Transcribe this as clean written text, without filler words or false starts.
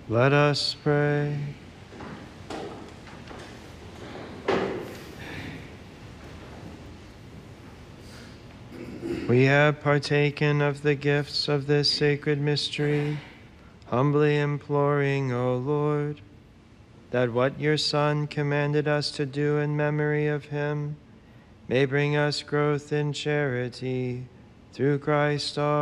Let us pray. We have partaken of the gifts of this sacred mystery, humbly imploring, O Lord, that what your Son commanded us to do in memory of him may bring us growth in charity through Christ our